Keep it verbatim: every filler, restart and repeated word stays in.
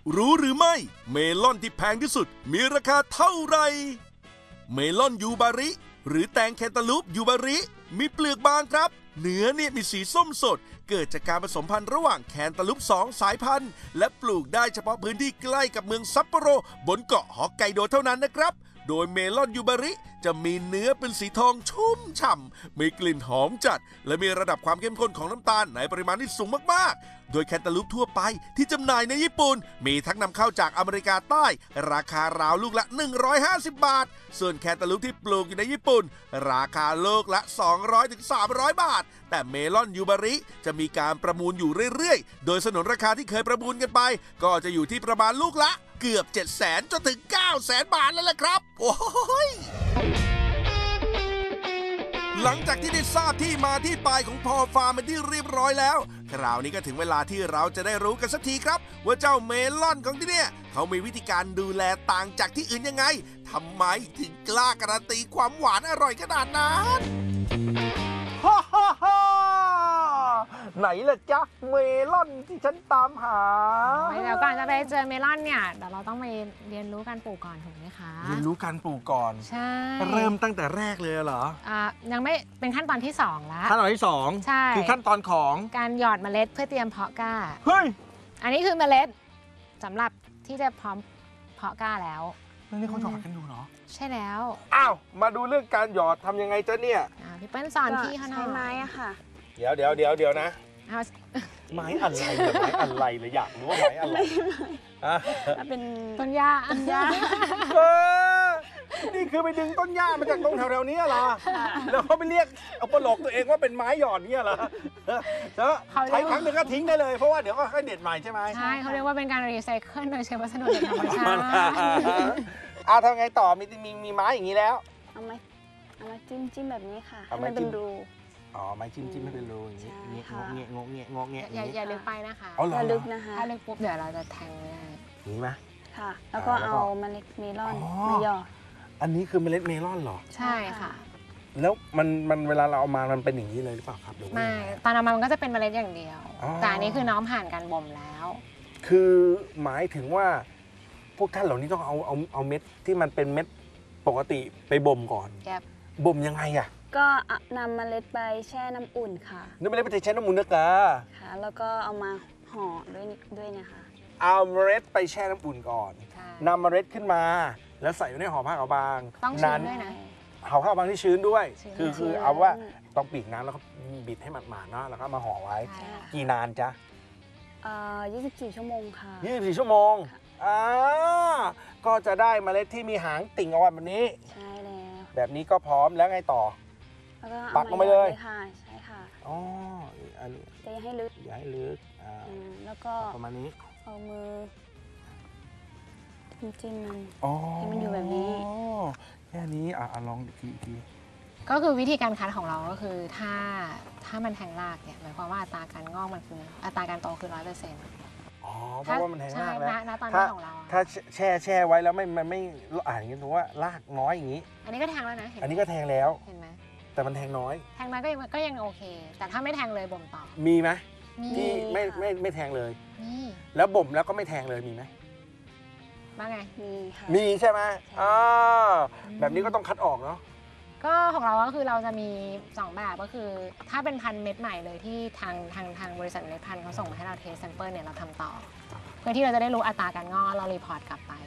รู้หรือไม่เมลอนที่แพงที่สุดมีราคาเท่าไหร่เมลอนยูบาริหรือแตงแคนตาลูปยูบาริมีเปลือกบางครับเนื้อเนี่ยมีสีส้มสดเกิดจากการผสมพันธุ์ระหว่างแคนตาลูปสองสายพันธุ์และปลูกได้เฉพาะพื้นที่ใกล้กับเมืองซัปโปโรบนเกาะฮอกไกโดเท่านั้นนะครับโดยเมลอนยูบาริจะมีเนื้อเป็นสีทองชุ่มฉ่ำมีกลิ่นหอมจัดและมีระดับความเข้มข้นของน้ำตาลในปริมาณที่สูงมากๆโดยแคนตาลูปทั่วไปที่จำหน่ายในญี่ปุ่นมีทั้งนำเข้าจากอเมริกาใต้ราคาราวลูกละหนึ่งร้อยห้าสิบบาทส่วนแคนตาลูปที่ปลูกอยู่ในญี่ปุ่นราคาลูกละสองร้อยถึงสามร้อยบาทแต่เมลอนยูบาริจะมีการประมูลอยู่เรื่อยๆโดยสนนราคาที่เคยประมูลกันไปก็จะอยู่ที่ประมาณลูกละเกือบ เจ็ดแสน จนถึง เก้าแสน บาทแล้วล่ะครับโอ้ยหลังจากที่ได้ทราบที่มาที่ไปของพอฟาร์มเป็นที่เรียบร้อยแล้วคราวนี้ก็ถึงเวลาที่เราจะได้รู้กันสักทีครับว่าเจ้าเมลอนของที่เนี่ยเขามีวิธีการดูแลต่างจากที่อื่นยังไงทำไมถึงกล้าการันตีความหวานอร่อยขนาดนั้นฮ่าฮ่าฮ่าไหนล่ะจ๊ะเมลอนที่ฉันตามหาเดี๋ยวก่อนจะไปเจอเมลอนเนี่ยเดี๋ยวเราต้องไปเรียนรู้การปลูกก่อนถูกไหมคะเรียนรู้การปลูกก่อนใช่เริ่มตั้งแต่แรกเลยเหรออ่ายังไม่เป็นขั้นตอนที่สองแล้วขั้นตอนที่สองใช่คือขั้นตอนของการหยอดเมล็ดเพื่อเตรียมเพาะกล้าเฮ้ยอันนี้คือเมล็ดสำหรับที่จะพร้อมเพาะกล้าแล้วนี่เขาหยอดกันดูเหรอใช่แล้วอ้าวมาดูเรื่องการหยอดทำยังไงจ๊ะเนี่ยพี่เปิ้ลสอนพี่เขาหน่อยใช้ไม้อะค่ะเดี๋ยวเดี๋ยวเดี๋ยวเดี๋ยวนะไม้อะไรเลยไม้อะไรเลยอยากรู้ว่าไม้อะไรอ่ะเป็นต้นหญ้าต้นหญ้าเออนี่คือไปดึงต้นหญ้ามาจากตรงแถวๆนี้เหรอแล้วเขาไปเรียกเอาปลอกตัวเองว่าเป็นไม้หยอดเนี่ยเหรอใช้ครั้งหนึ่งก็ทิ้งได้เลยเพราะว่าเดี๋ยวก็ค่อยเด็ดใหม่ใช่ไหมใช่เขาเรียกว่าเป็นการรีไซเคิลโดยใช้วัสดุธรรมชาติอ่ะทำไงต่อมีมีมีไม้อย่างนี้แล้วเอาไม้เอาไม้จิ้มจิ้มแบบนี้ค่ะให้มันเป็นรูอ๋อไม้จิ้มจิ้มให้เป็นรูอย่างนี้งงเงี้ยงงเงี้ยงงเงี้ยอย่าอย่าลึกไปนะคะอย่าลึกนะคะถ้าลึกปุ๊บเดี๋ยวเราจะแทงไม่ได้นี่ไหมค่ะแล้วก็เอาเมล็ดเมลอนมาหยอดอันนี้คือเมล็ดเมลอนเหรอใช่ค่ะแล้วมันมันเวลาเราเอามามันเป็นอย่างนี้เลยหรือเปล่าครับหรือไม่ตอนเอามามันก็จะเป็นเมล็ดอย่างเดียวแต่อันนี้คือน้องผ่านการบ่มแล้วคือหมายถึงว่าพวกท่านเหล่านี้ต้องเอาเอาเอาเม็ดที่มันเป็นเม็ดปกติไปบ่มก่อนบ่มยังไงอะก็นำเมล็ดไปแช่น้ำอุ่นค่ะนำเมล็ดไปแช่น้ำอุ่นนะกะค่ะแล้วก็เอามาห่อด้วยด้วยนะคะเอาเมล็ดไปแช่น้ำอุ่นก่อนนำเมล็ดขึ้นมาแล้วใส่ไว้ในห่อผ้าขาวบางต้องชื้นด้วยนะห่อผ้าขาวบางที่ชื้นด้วยคือคือเอาว่าต้องปีกน้ำแล้วก็บิดให้หมาดๆเนาะแล้วก็มาห่อไว้กี่นานจ๊ะเอ่อยี่สิบสี่ชั่วโมงค่ะยี่สิบสี่ชั่วโมงอ่าก็จะได้เมล็ดที่มีหางติ่งเอาไว้แบบนี้ใช่แล้วแบบนี้ก็พร้อมแล้วไงต่อปักลงไปเลยค่ะใช่ค่ะอ๋อจะอย่าให้ลึกอย่าให้ลึกอ่าแล้วก็ประมาณนี้เอามือจิ้มมันให้มันอยู่แบบนี้แค่นี้อ่ะลองอีกทีอีกทีก็คือวิธีการคัดของเราก็คือถ้าถ้ามันแทงรากเนี่ยหมายความว่าอัตราการงอกมันคืออัตราการโตคือร้อยเปอร์เซ็นต์อ๋อเพราะว่ามันแทงรากแล้วณตอนนี้ของเราถ้าแช่แช่ไว้แล้วไม่มันไม่อ่านอย่างนี้ถือว่ารากน้อยอย่างนี้อันนี้ก็แทงแล้วนะอันนี้ก็แทงแล้วเห็นไหมแต่มันแทงน้อยแทงน้อยก็ยังก็ยังโอเคแต่ถ้าไม่แทงเลยบ่มต่อมีไหมที่ไม่ไม่ไม่แทงเลยมีแล้วบ่มแล้วก็ไม่แทงเลยมีไหมว่าไงมีค่ะมีใช่ไหมอ่าแบบนี้ก็ต้องคัดออกเนาะก็ของเราก็คือเราจะมีสองแบบก็คือถ้าเป็นพันธุ์เม็ดใหม่เลยที่ทางทางทางบริษัทเมล็ดพันธุ์เขาส่งมาให้เราเทสแซมเปิลเนี่ยเราทำต่อเพื่อที่เราจะได้รู้อัตราการงอกเรารีพอร์ตกลับไป